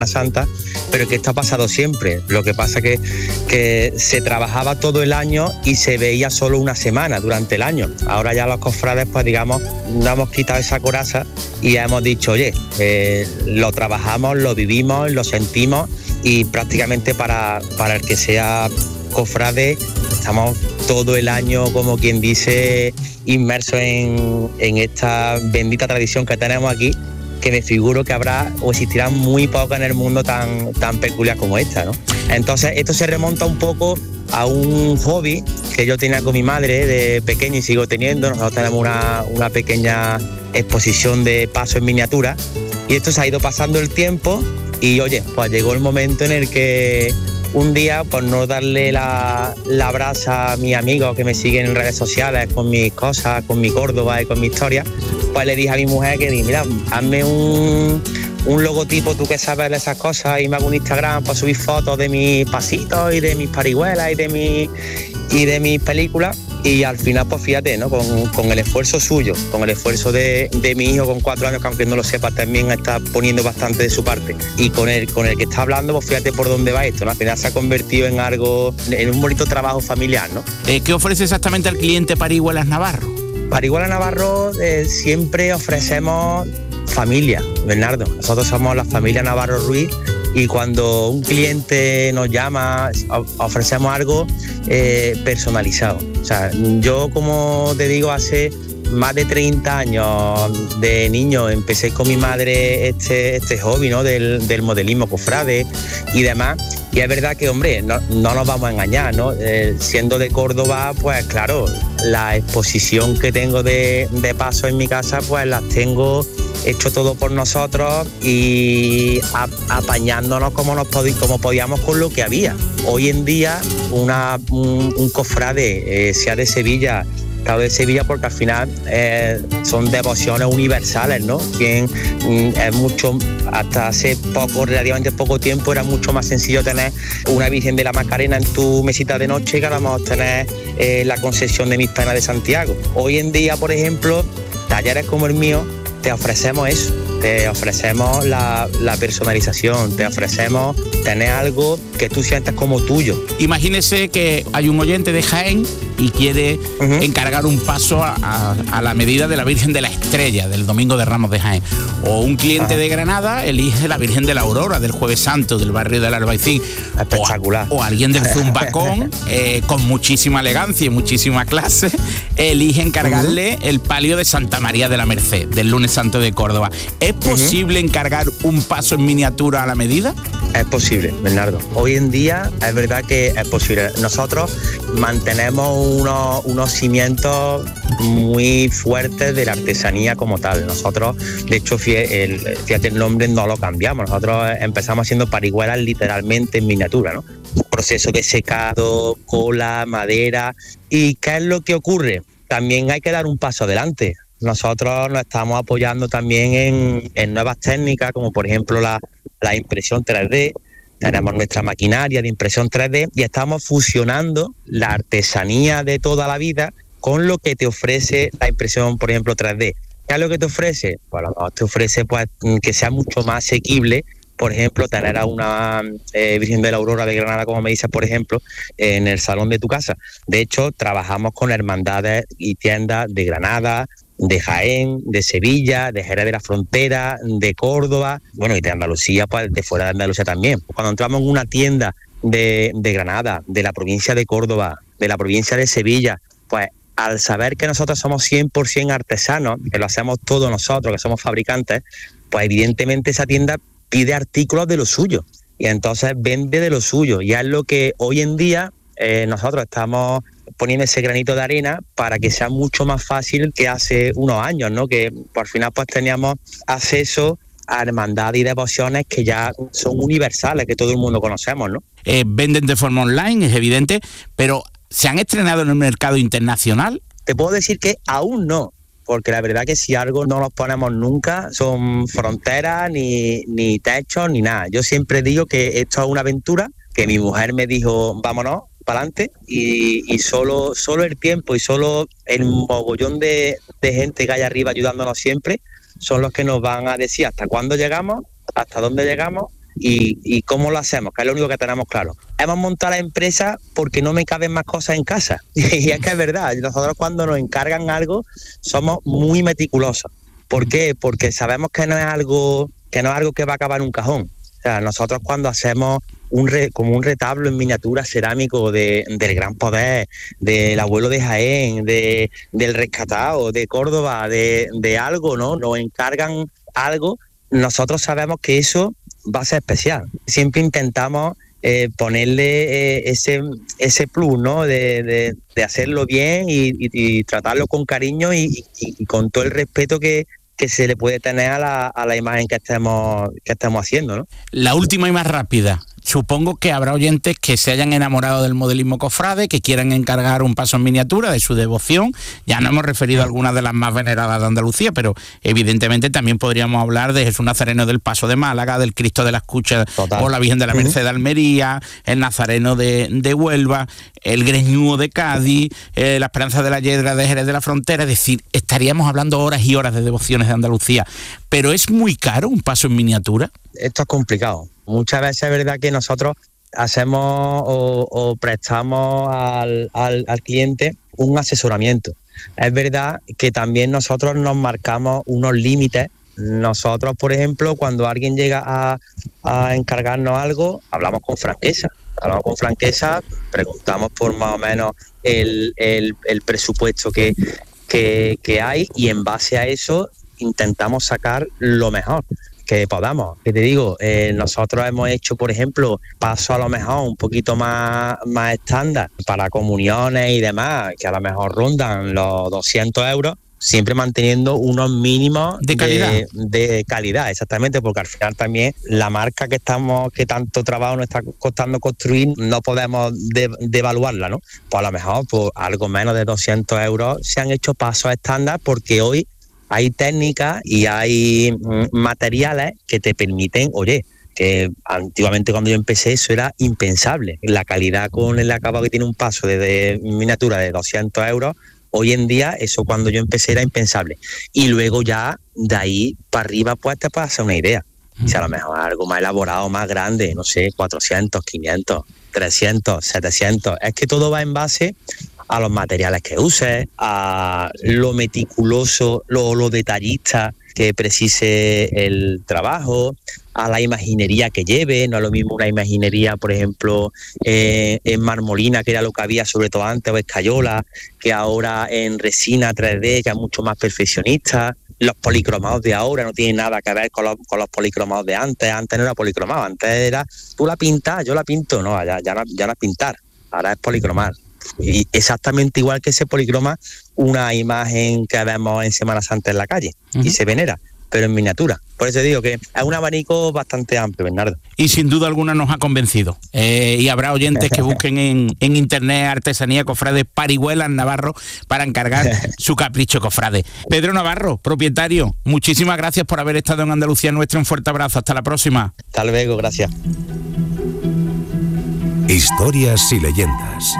Santa, pero que esto ha pasado siempre. Lo que pasa que se trabajaba todo el año y se veía solo una semana durante el año. Ahora ya los cofrades, pues digamos, nos hemos quitado esa coraza y hemos dicho, oye, lo trabajamos, lo vivimos, lo sentimos, y prácticamente para el que sea cofrade estamos todo el año, como quien dice, inmersos en esta bendita tradición que tenemos aquí, que me figuro que habrá o existirá muy poca en el mundo tan peculiar como esta, ¿no? Entonces esto se remonta un poco a un hobby que yo tenía con mi madre de pequeño y sigo teniendo. Nosotros tenemos una pequeña exposición de paso en miniatura, y esto se ha ido pasando el tiempo y oye, pues llegó el momento en el que un día, por no darle la brasa a mis amigos que me siguen en redes sociales con mis cosas, con mi Córdoba y con mi historia, pues le dije a mi mujer que mira, hazme un logotipo, tú que sabes de esas cosas, y me hago un Instagram para subir fotos de mis pasitos y de mis parihuelas y de mis películas. Y al final, pues fíjate, ¿no? Con el esfuerzo suyo, con el esfuerzo de mi hijo con 4 años, que aunque no lo sepa, también está poniendo bastante de su parte, y con el que está hablando, pues fíjate por dónde va esto, ¿no? Al final se ha convertido en un bonito trabajo familiar, ¿no? ¿Qué ofrece exactamente al cliente Parihuelas Navarro? Parihuelas Navarro siempre ofrecemos familia, Bernardo. Nosotros somos la familia Navarro Ruiz, y cuando un cliente nos llama ofrecemos algo personalizado. O sea, yo, como te digo, hace más de 30 años de niño empecé con mi madre este hobby, ¿no? del modelismo cofrade y demás. Y es verdad que, hombre, no nos vamos a engañar, ¿no? Siendo de Córdoba, pues claro, la exposición que tengo de paso en mi casa, pues las tengo hecho todo por nosotros y apañándonos como podíamos con lo que había. Hoy en día un cofrade, sea de Sevilla, claro, de Sevilla, porque al final son devociones universales, ¿no? Es mucho, hasta hace poco, relativamente poco tiempo, era mucho más sencillo tener una Virgen de la Macarena en tu mesita de noche que ahora vamos a tener la Concesión de Mis Penas de Santiago. Hoy en día, por ejemplo, talleres como el mío, te ofrecemos eso, te ofrecemos la personalización, te ofrecemos tener algo que tú sientas como tuyo. Imagínese que hay un oyente de Jaén y quiere encargar un paso a la medida de la Virgen de la Estrella del Domingo de Ramos de Jaén. O un cliente de Granada elige la Virgen de la Aurora del Jueves Santo del barrio del Albaicín. Espectacular. O alguien del Zumbacón, con muchísima elegancia y muchísima clase, elige encargarle el palio de Santa María de la Merced del Lunes Santo de Córdoba. ¿Es posible encargar un paso en miniatura a la medida? Es posible, Bernardo. Hoy en día es verdad que es posible. Nosotros mantenemos unos cimientos muy fuertes de la artesanía como tal. Nosotros, de hecho, fíjate, el nombre no lo cambiamos. Nosotros empezamos haciendo parihuelas literalmente en miniatura, ¿no? Proceso de secado, cola, madera. ¿Y qué es lo que ocurre? También hay que dar un paso adelante. Nosotros nos estamos apoyando también en nuevas técnicas, como por ejemplo la impresión 3D. Tenemos nuestra maquinaria de impresión 3D y estamos fusionando la artesanía de toda la vida con lo que te ofrece la impresión, por ejemplo, 3D. ¿Qué es lo que te ofrece? Pues a lo mejor te ofrece pues, que sea mucho más asequible, por ejemplo, tener a una Virgen de la Aurora de Granada, como me dices, por ejemplo, en el salón de tu casa. De hecho, trabajamos con hermandades y tiendas de Granada, de Jaén, de Sevilla, de Jerez de la Frontera, de Córdoba, bueno, y de Andalucía, pues de fuera de Andalucía también. Cuando entramos en una tienda de Granada, de la provincia de Córdoba, de la provincia de Sevilla, pues al saber que nosotros somos 100% artesanos, que lo hacemos todos nosotros, que somos fabricantes, pues evidentemente esa tienda pide artículos de lo suyo y entonces vende de lo suyo. Y es lo que hoy en día nosotros estamos poniendo ese granito de arena para que sea mucho más fácil que hace unos años, ¿no? Que por final pues teníamos acceso a hermandades y devociones que ya son universales, que todo el mundo conocemos, ¿no? Venden de forma online, es evidente, pero ¿se han estrenado en el mercado internacional? Te puedo decir que aún no, porque la verdad que si algo no nos ponemos nunca son fronteras, ni techos, ni nada. Yo siempre digo que esto es una aventura, que mi mujer me dijo, vámonos para adelante, y solo el tiempo y solo el mogollón de gente que hay arriba ayudándonos siempre son los que nos van a decir hasta cuándo llegamos, hasta dónde llegamos ¿Y cómo lo hacemos? Que es lo único que tenemos claro. Hemos montado la empresa porque no me caben más cosas en casa. Y es que es verdad, nosotros cuando nos encargan algo somos muy meticulosos. ¿Por qué? Porque sabemos que no es algo que va a acabar en un cajón. O sea, nosotros cuando hacemos como un retablo en miniatura cerámico del Gran Poder, del abuelo de Jaén, del rescatado, de Córdoba, de algo, ¿no? Nos encargan algo, nosotros sabemos que eso va a ser especial. Siempre intentamos ponerle ese plus, ¿no? De hacerlo bien y tratarlo con cariño y con todo el respeto que se le puede tener a la imagen que estemos haciendo, ¿no? La última y más rápida. Supongo que habrá oyentes que se hayan enamorado del modelismo cofrade, que quieran encargar un paso en miniatura de su devoción. Ya no hemos referido a algunas de las más veneradas de Andalucía, pero evidentemente también podríamos hablar de Jesús Nazareno del Paso de Málaga, del Cristo de la Escucha o la Virgen de la Merced de Almería, el Nazareno de Huelva, el Greñúo de Cádiz, la Esperanza de la Yedra de Jerez de la Frontera. Es decir, estaríamos hablando horas y horas de devociones de Andalucía. ¿Pero es muy caro un paso en miniatura? Esto es complicado. Muchas veces es verdad que nosotros hacemos o prestamos al cliente un asesoramiento. Es verdad que también nosotros nos marcamos unos límites. Nosotros, por ejemplo, cuando alguien llega a encargarnos algo, hablamos con franqueza, preguntamos por más o menos el presupuesto que hay y en base a eso intentamos sacar lo mejor que podamos. Que te digo, nosotros hemos hecho, por ejemplo, pasos a lo mejor un poquito más estándar para comuniones y demás, que a lo mejor rondan los 200 euros, siempre manteniendo unos mínimos de calidad, exactamente, porque al final también la marca que tanto trabajo nos está costando construir, no podemos devaluarla, ¿no? Pues a lo mejor por algo menos de 200 euros se han hecho pasos estándar, porque hoy hay técnicas y hay materiales que te permiten, oye, que antiguamente cuando yo empecé eso era impensable. La calidad con el acabado que tiene un paso de miniatura de 200 euros, hoy en día eso cuando yo empecé era impensable. Y luego ya de ahí para arriba pues te puedes hacer una idea. O sea, a lo mejor algo más elaborado, más grande, no sé, 400, 500, 300, 700. Es que todo va en base a los materiales que uses, a lo meticuloso, lo detallista que precise el trabajo, a la imaginería que lleve. No es lo mismo una imaginería, por ejemplo, en marmolina, que era lo que había sobre todo antes, o escayola, que ahora en resina 3D, que es mucho más perfeccionista. Los policromados de ahora no tienen nada que ver con los policromados de antes. Antes no era policromado, antes era tú la pintas, yo la pinto. No, ya no es pintar, ahora es policromar. Y exactamente igual que se policroma una imagen que vemos en Semana Santa en la calle y se venera, pero en miniatura. Por eso digo que es un abanico bastante amplio, Bernardo. Y sin duda alguna nos ha convencido. Y habrá oyentes que busquen en internet artesanía cofrade Parihuelas Navarro para encargar su capricho cofrade. Pedro Navarro, propietario, muchísimas gracias por haber estado en Andalucía Nuestra. Un fuerte abrazo. Hasta la próxima. Hasta luego, gracias. Historias y leyendas.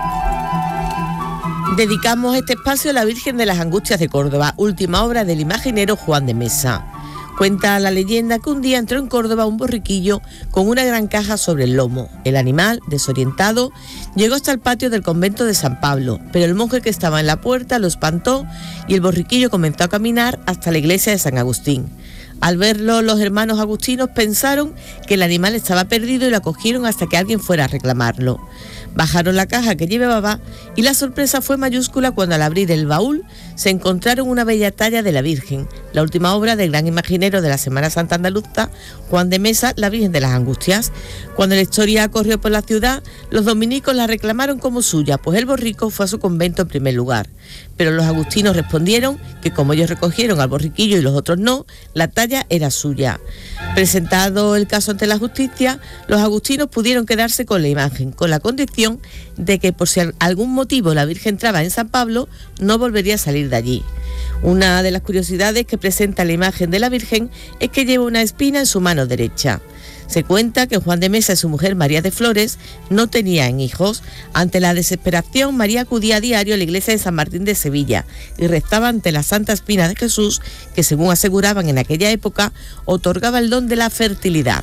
Dedicamos este espacio a la Virgen de las Angustias de Córdoba, última obra del imaginero Juan de Mesa. Cuenta la leyenda que un día entró en Córdoba un borriquillo con una gran caja sobre el lomo. El animal, desorientado, llegó hasta el patio del convento de San Pablo, pero el monje que estaba en la puerta lo espantó y el borriquillo comenzó a caminar hasta la iglesia de San Agustín. Al verlo, los hermanos agustinos pensaron que el animal estaba perdido y lo acogieron hasta que alguien fuera a reclamarlo. Bajaron la caja que llevaba y la sorpresa fue mayúscula cuando al abrir el baúl se encontraron una bella talla de la Virgen, la última obra del gran imaginero de la Semana Santa andaluza, Juan de Mesa, la Virgen de las Angustias. Cuando la historia corrió por la ciudad, los dominicos la reclamaron como suya, pues el borrico fue a su convento en primer lugar. Pero los agustinos respondieron que como ellos recogieron al borriquillo y los otros no, la talla era suya. Presentado el caso ante la justicia, los agustinos pudieron quedarse con la imagen, con la condición de que por si algún motivo la Virgen entraba en San Pablo, no volvería a salir de allí. Una de las curiosidades que presenta la imagen de la Virgen es que lleva una espina en su mano derecha. Se cuenta que Juan de Mesa y su mujer María de Flores no tenían hijos. Ante la desesperación, María acudía a diario a la iglesia de San Martín de Sevilla y rezaba ante la Santa Espina de Jesús, que según aseguraban en aquella época, otorgaba el don de la fertilidad.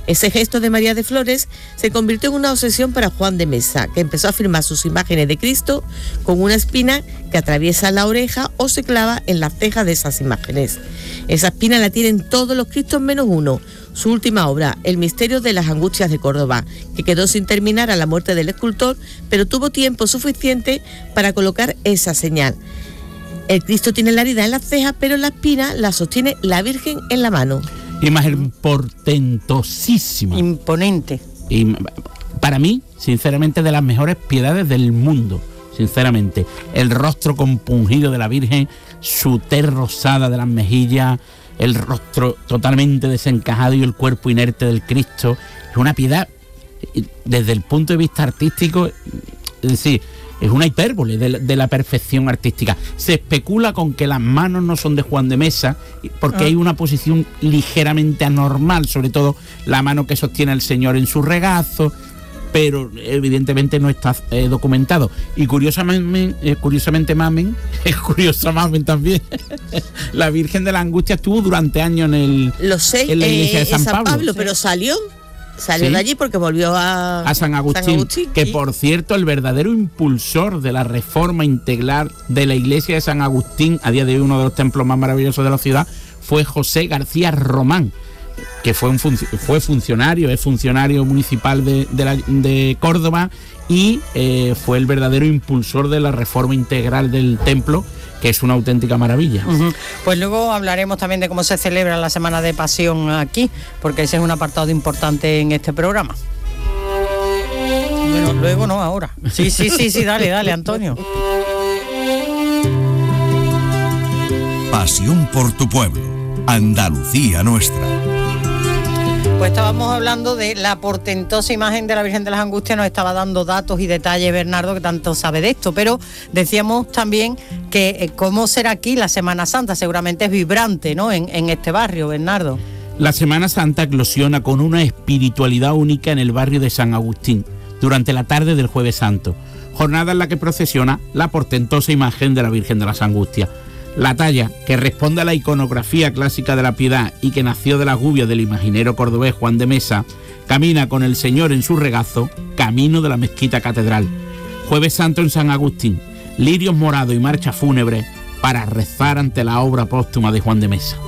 Ese gesto de María de Flores se convirtió en una obsesión para Juan de Mesa, que empezó a firmar sus imágenes de Cristo con una espina que atraviesa la oreja o se clava en las cejas de esas imágenes. Esa espina la tienen todos los Cristos menos uno, su última obra, El misterio de las angustias de Córdoba, que quedó sin terminar a la muerte del escultor, pero tuvo tiempo suficiente para colocar esa señal. El Cristo tiene la herida en las cejas, pero la espina la sostiene la Virgen en la mano. Imagen portentosísima. Imponente. Y para mí, sinceramente, de las mejores piedades del mundo. Sinceramente, el rostro compungido de la Virgen, su tez rosada de las mejillas, el rostro totalmente desencajado y el cuerpo inerte del Cristo. Es una piedad, desde el punto de vista artístico, es decir, es una hipérbole de la perfección artística. Se especula con que las manos no son de Juan de Mesa, porque hay una posición ligeramente anormal, sobre todo la mano que sostiene el Señor en su regazo, pero evidentemente no está documentado. Y curiosamente Mamen también, la Virgen de la Angustia estuvo durante años en la iglesia de San Pablo. Pero salió de allí porque volvió a San Agustín, que por cierto, el verdadero impulsor de la reforma integral de la iglesia de San Agustín, a día de hoy uno de los templos más maravillosos de la ciudad, fue José García Román, que es funcionario municipal de Córdoba y fue el verdadero impulsor de la reforma integral del templo, que es una auténtica maravilla. Pues luego hablaremos también de cómo se celebra la Semana de Pasión aquí, porque ese es un apartado importante en este programa. Bueno, luego no, ahora. Sí, dale, Antonio. Pasión por tu pueblo, Andalucía nuestra. Pues estábamos hablando de la portentosa imagen de la Virgen de las Angustias, nos estaba dando datos y detalles Bernardo, que tanto sabe de esto, pero decíamos también que cómo será aquí la Semana Santa, seguramente es vibrante, ¿no?, en este barrio, Bernardo. La Semana Santa eclosiona con una espiritualidad única en el barrio de San Agustín, durante la tarde del Jueves Santo, jornada en la que procesiona la portentosa imagen de la Virgen de las Angustias. La talla, que responde a la iconografía clásica de la piedad y que nació de las gubias del imaginero cordobés Juan de Mesa, camina con el Señor en su regazo, camino de la mezquita catedral. Jueves Santo en San Agustín, lirios morados y marcha fúnebre para rezar ante la obra póstuma de Juan de Mesa.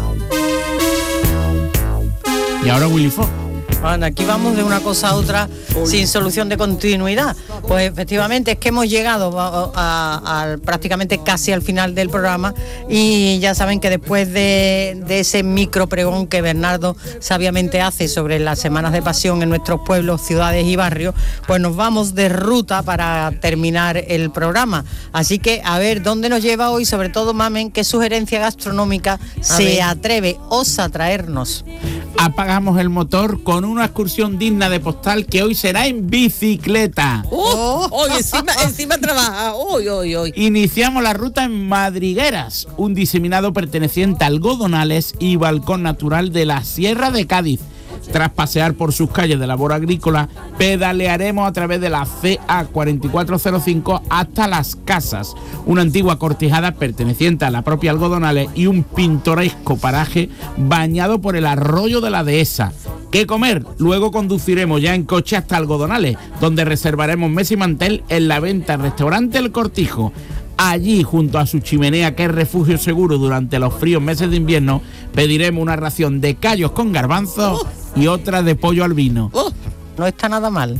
Y ahora Willy Fox. Bueno, aquí vamos de una cosa a otra sin solución de continuidad. Pues efectivamente es que hemos llegado a prácticamente casi al final del programa y ya saben que después de ese micro pregón que Bernardo sabiamente hace sobre las semanas de pasión en nuestros pueblos, ciudades y barrios, pues nos vamos de ruta para terminar el programa. Así que a ver dónde nos lleva hoy, sobre todo Mamen, qué sugerencia gastronómica atreve, osa traernos. Apagamos el motor con una excursión digna de postal que hoy será en bicicleta. Encima trabaja. Iniciamos la ruta en Madrigueras, un diseminado perteneciente a Algodonales y balcón natural de la Sierra de Cádiz. Tras pasear por sus calles de labor agrícola, pedalearemos a través de la CA 4405 hasta Las Casas, una antigua cortijada perteneciente a la propia Algodonales y un pintoresco paraje bañado por el arroyo de la Dehesa. ¿Qué comer? Luego conduciremos ya en coche hasta Algodonales, donde reservaremos mesa y mantel en la venta restaurante El Cortijo. Allí, junto a su chimenea, que es refugio seguro durante los fríos meses de invierno, pediremos una ración de callos con garbanzos y otra de pollo al vino. No está nada mal.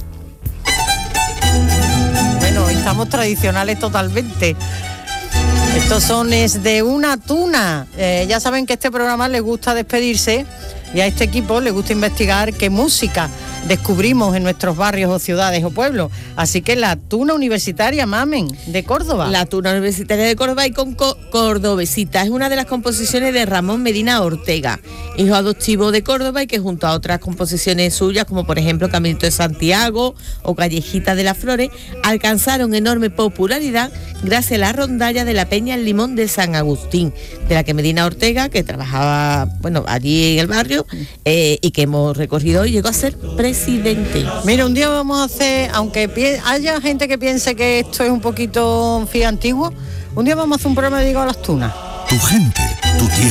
Bueno, estamos tradicionales totalmente. Estos son es de una tuna. Ya saben que a este programa les gusta despedirse y a este equipo les gusta investigar qué música descubrimos en nuestros barrios o ciudades o pueblos. Así que la tuna universitaria, Mamen, de Córdoba. La tuna universitaria de Córdoba y con Cordobesita es una de las composiciones de Ramón Medina Ortega, hijo adoptivo de Córdoba y que junto a otras composiciones suyas, como por ejemplo Caminito de Santiago o Callejita de las Flores, alcanzaron enorme popularidad gracias a la rondalla de la Peña El Limón de San Agustín, de la que Medina Ortega, que trabajaba allí en el barrio y que hemos recorrido hoy, llegó a ser presidente. Mira, un día vamos a hacer, aunque haya gente que piense que esto es un poquito antiguo, un día vamos a hacer un programa dedicado a las tunas. Tu gente, tu tierra.